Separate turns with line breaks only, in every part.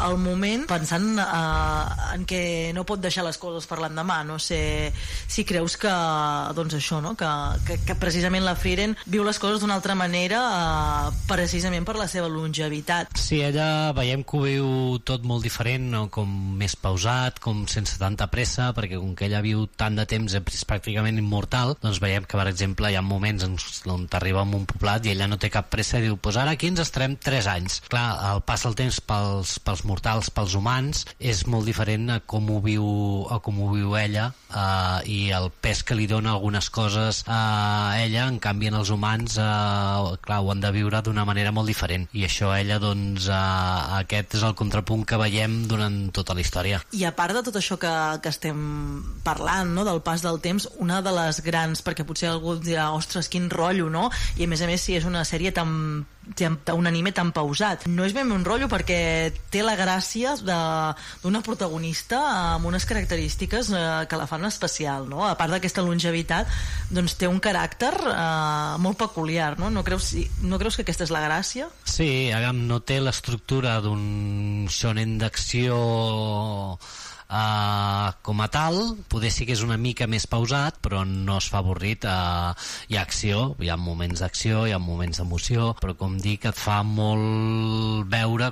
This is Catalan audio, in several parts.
al moment, pensant en què no pot deixar les coses per l'endemà. No sé si creus que, doncs això, no? que precisament la Frieren viu les coses d'una altra manera, precisament per la seva longevitat.
Sí, ella veiem que ho viu tot molt diferent, no? Com més pausat, com sense tanta pressa, perquè com que ella viu tant de temps, és pràcticament immortal, doncs veiem que, per exemple, hi ha moments on t'arriba a un poblat i ella no té cap pressa i diu, doncs ara aquí ens estarem 3 anys. Clar, el pas del temps pels mortals, pels humans, és molt diferent a com ho viu ella, i el pes que li dona algunes coses a ella, en canvi en els humans, clar, ho han de viure d'una manera molt diferent, i això ella, doncs, aquest és el contrapunt que veiem durant tota la història.
I a part de tot això que estem parlant, no?, del pas del temps, una de les grans, perquè potser algú dirà, ostres, quin rotllo, no? I a més si és una sèrie un anime tan pausat. No és ben un rotllo perquè té la gràcia d'una protagonista amb unes característiques que la fan especial, no? A part d'aquesta longevitat, doncs té un caràcter molt peculiar, no? No creus que aquesta és la gràcia?
Sí, no té l'estructura d'un shonen d'acció com a tal, poder sí que és una mica més pausat, però no es fa avorrit. Hi ha acció, hi ha moments d'acció, hi ha moments d'emoció, però com dic, et fa molt veure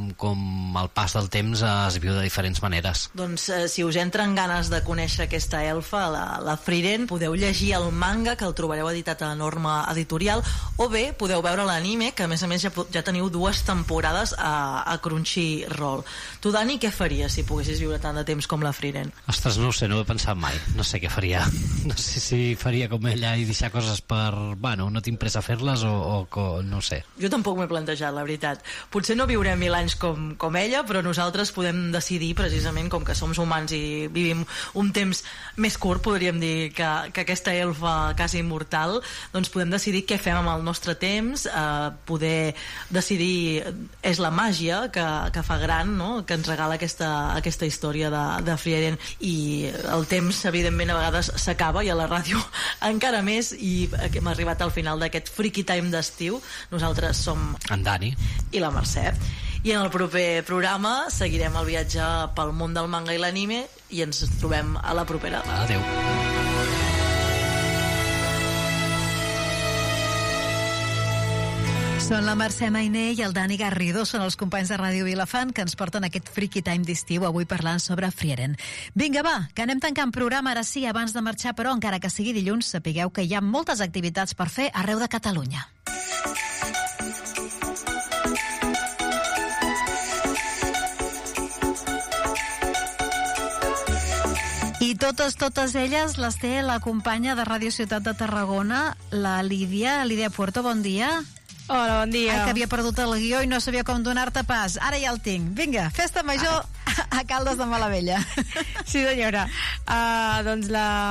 com el pas del temps es viu de diferents maneres.
Doncs si us entren ganes de conèixer aquesta elfa, la Frieren, podeu llegir el manga, que el trobareu editat a Norma Editorial, o bé podeu veure l'anime, que a més ja teniu 2 temporades a Crunchyroll. Tu, Dani, què faries si poguessis viure tant de temps com la Frieren?
Ostres, no ho sé, no ho he pensat mai. No sé què faria. No sé si faria com ella i deixar coses no tinc pressa a fer-les o no sé.
Jo tampoc m'he plantejat, la veritat. Potser no viurem 1000 anys com ella, però nosaltres podem decidir, precisament, com que som humans i vivim un temps més curt, podríem dir, que aquesta elfa quasi immortal, doncs podem decidir què fem amb el nostre temps, poder decidir, és la màgia que fa gran, no?, que ens regala aquesta història de Frieren, i el temps, evidentment, a vegades s'acaba, i a la ràdio encara més, i hem arribat al final d'aquest Freaky Time d'estiu. Nosaltres som
en Dani
i la Mercè, i en el proper programa seguirem el viatge pel món del manga i l'anime, i ens trobem a la propera.
Adéu.
Són la Mercè Mainé i el Dani Garrido, són els companys de Ràdio Vilafant que ens porten aquest Freaky Time d'estiu, avui parlant sobre Frieren. Vinga, va, que anem tancant programa ara sí, abans de marxar, però encara que sigui dilluns, sapigueu que hi ha moltes activitats per fer arreu de Catalunya. I totes elles les té la companya de Ràdio Ciutat de Tarragona, la Lídia Puerto, bon dia.
Hola, bon dia.
Que havia perdut el guió i no sabia com donar-te pas. Ara ja el tinc. Vinga, festa major a Caldes de Malavella.
Sí, senyora. Doncs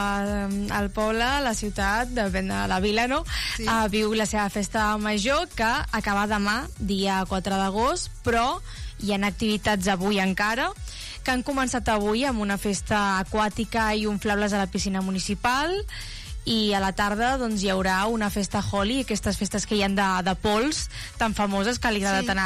el poble, la ciutat, depèn de la vila, no? Sí. Viu la seva festa major, que acaba demà, dia 4 d'agost, però hi ha activitats avui encara, que han començat avui amb una festa aquàtica i inflables a la piscina municipal, i a la tarda doncs, hi haurà una festa Holi, aquestes festes que hi ha de pols tan famoses que li agrada tant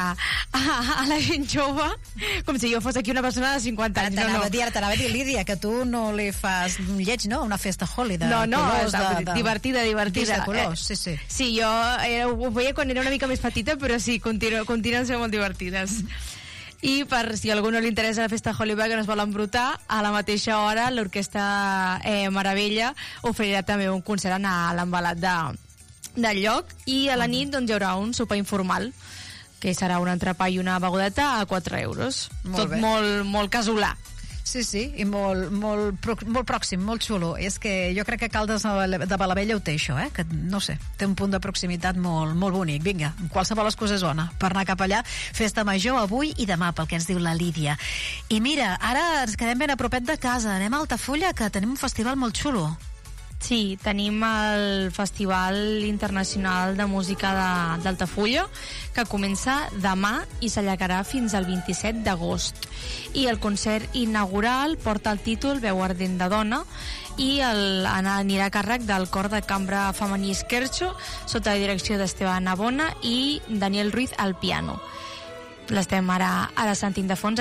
a la gent jove, com si jo fos aquí una persona de 50 anys.
T'anava a dir, Lídia, que tu no li fas lleig, no? Una festa Holi de colors.
Divertida.
De colors, sí.
Sí, jo ho veia quan era una mica més petita, però sí, continuen sent molt divertides. I per si a algú no li interessa la festa Hollywood que no es vol embrutar, a la mateixa hora l'Orquestra Meravella oferirà també un concert a l'embalat del lloc, i a la nit doncs, hi haurà un sopar informal, que serà un entrepà i una beguda a 4 euros. Tot molt casolà.
Sí, i molt pròxim, molt xulo. És que jo crec que Caldes de Malavella ho té, això, que no sé, té un punt de proximitat molt bonic. Vinga, qualsevol excusa és bona per anar cap allà. Festa major avui i demà, pel que ens diu la Lídia. I mira, ara ens quedem ben a propet de casa, anem a Altafulla, que tenim un festival molt xulo.
Sí, tenim el Festival Internacional de Música d'Altafulla, que comença demà i s'allargarà fins al 27 d'agost. I el concert inaugural porta el títol Veu ardent de dona, i anirà a càrrec del cor de cambra femení Esquerxo, sota la direcció d'Esteban Navona i Daniel Ruiz al piano. L'estem ara sentint de fons,